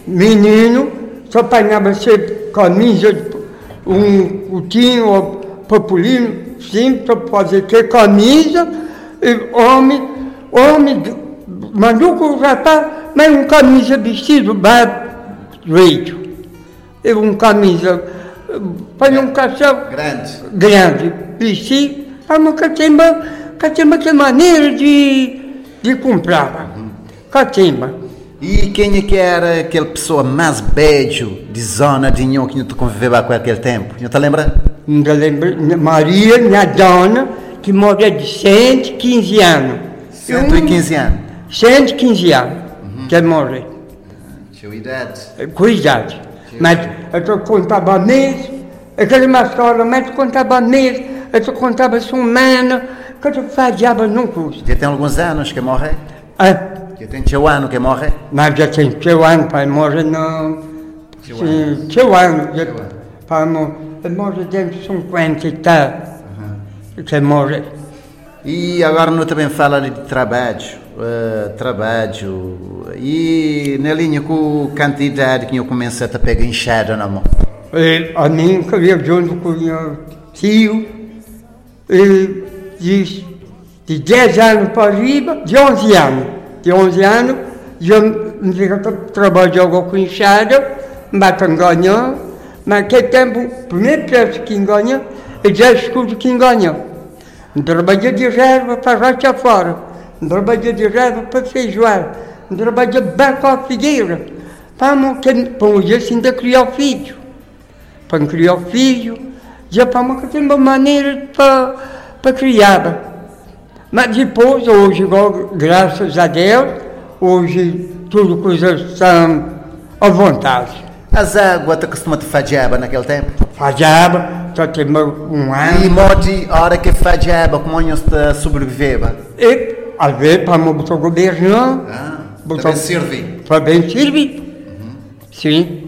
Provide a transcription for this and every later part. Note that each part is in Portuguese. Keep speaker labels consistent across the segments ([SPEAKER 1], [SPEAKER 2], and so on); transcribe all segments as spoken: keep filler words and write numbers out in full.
[SPEAKER 1] menino, só apanhava sempre camisa, um curtinho ou populino, sim, só fazer ter camisa, e homem, homem, maluco já tá, mas um camisa vestido, direito, e um camisa, para um cachorro
[SPEAKER 2] grande,
[SPEAKER 1] grande, vestido, é uma catimba, catimba que maneira de, de comprar, uhum. Catimba.
[SPEAKER 2] E quem é que era aquela pessoa mais beijo de zona de Inhão que tu conviveu com aquele tempo? Não te lembra?
[SPEAKER 1] Não te lembro. Maria, minha dona, que morreu de cento e quinze anos.
[SPEAKER 2] cento e quinze anos?
[SPEAKER 1] cento e quinze anos, uhum. Que morreu.
[SPEAKER 2] Tinha idade?
[SPEAKER 1] Com idade. Mas eu contava mês, aquela mascola, mas eu contava mês, eu contava semana, que eu fazia no curso.
[SPEAKER 2] Já tem alguns anos que morre?
[SPEAKER 1] Ah.
[SPEAKER 2] Já tem teu ano que morre?
[SPEAKER 1] Mas já tem teu ano para morrer, não. Sim, teu ano. Para morrer dentro de cinquenta e tal. Uhum. Que morre.
[SPEAKER 2] E agora não também fala de trabalho, uh, trabalho, e na linha com quantidade que eu comecei a pegar enxada na mão?
[SPEAKER 1] E, a mim, que eu junto com o meu tio, e, de, de dez anos para arriba, de onze anos, de onze anos, eu trabalhava com enxada, mas ganhou, mas naquele tempo, o primeiro preço que ganhou, é dez escudos que ganhou. Trabalhei de reserva para racha fora, trabalhei de reserva para feijoada, trabalhei bem com a figueira, para um dia assim de criar filho, para criar filho, já para uma, tem uma maneira para, para criar. Mas depois, hoje, graças a Deus, hoje tudo coisas são à vontade.
[SPEAKER 2] As águas tu costuma te fadiaba naquele tempo?
[SPEAKER 1] Fadiaba, só tem um ano.
[SPEAKER 2] E morde a hora que fadiaba, como nós te sobreviveva?
[SPEAKER 1] E, às vezes, para o governo,
[SPEAKER 2] ah, para servir.
[SPEAKER 1] Para bem servir, uhum. Sim.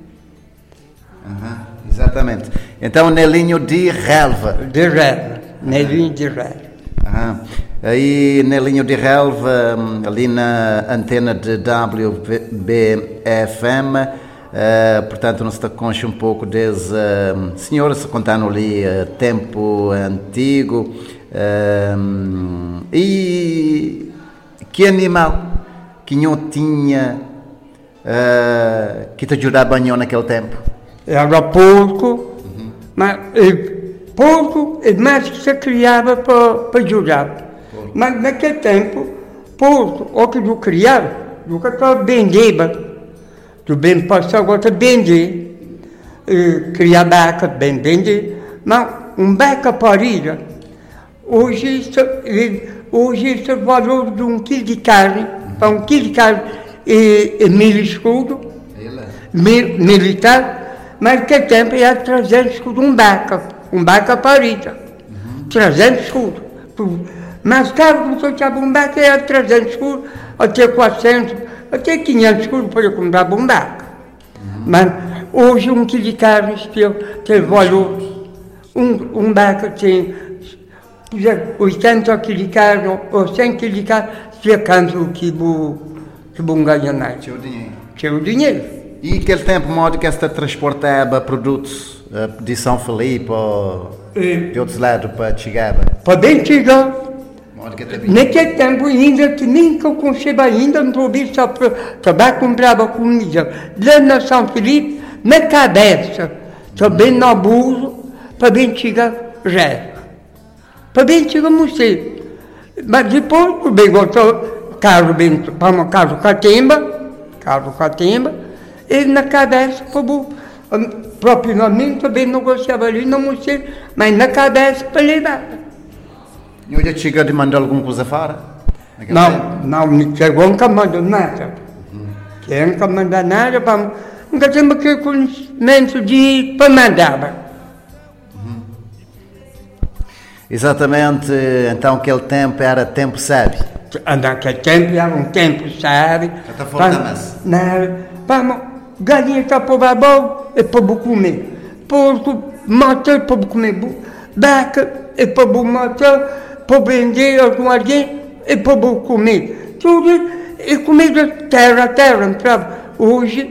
[SPEAKER 2] Uhum. Exatamente. Então, nelinho de relva.
[SPEAKER 1] De relva, nelinho de relva.
[SPEAKER 2] Uhum. Aí, nelinho de relva, ali na antena de W B F M, Uh, portanto, nos está concha um pouco desde uh, senhores contando ali uh, tempo antigo uh, e que animal que não tinha uh, que te ajudava naquele tempo?
[SPEAKER 1] Era porco, uhum. Mas e, porco é mais que se criava para, para ajudar. Porco. Mas naquele tempo, porco, o que eu criava, eu estava vendendo. Tu bem passou agora vender, criar vaca, bem vender, mas um vaca parida, hoje isso, hoje isso é o valor de um quilo de carne, para um quilo de carne é, é mil escudo, mil, militar, mas naquele tempo era trezentos escudos um vaca, um vaca parida, uhum. trezentos escudos. Mas caro que eu tinha um vaca era trezentos escudos, até quatrocentos. Até quinhentos escudos para comprar bombaca. Uhum. Mas hoje um quilo de carne tem valor. Um, um vaca tem oitenta quilos de carne ou cem quilos de carne, se canto que vou ganhar.
[SPEAKER 2] Tinha o dinheiro.
[SPEAKER 1] Tinha o dinheiro.
[SPEAKER 2] E aquele tempo, modo que esta transportava produtos uh, de São Felipe ou e, de outros lados para chegar?
[SPEAKER 1] Para bem chegar. Naquele tempo ainda, que nem que eu conceba ainda, não estou ouvindo só para comprava comida lá na São Felipe, na cabeça, também no abuso, para bem chegar resto. Para bem chegar você. Mas depois, bem gostou, carro bem, para um carro catimba, carro catimba, e na cabeça, para o propriamente também não gostava ali, não sei, mas na cabeça para levar.
[SPEAKER 2] E hoje chega de mandar alguma coisa fora?
[SPEAKER 1] Não, tempo? Não, não chegou, nunca mandou nada. Uhum. Que nunca mandou nada, para, nunca temos aquele conhecimento de para mandar.
[SPEAKER 2] Uhum. Exatamente, então aquele tempo era tempo sábio?
[SPEAKER 1] Naquele tempo era um tempo sábio.
[SPEAKER 2] Até fora da massa?
[SPEAKER 1] Não, para galinha está para o babão e para o comer. Porco, matar para o comer. Vaca e para o matar. Para vender algum alguém e para comer. Tudo é comida terra a terra. Hoje,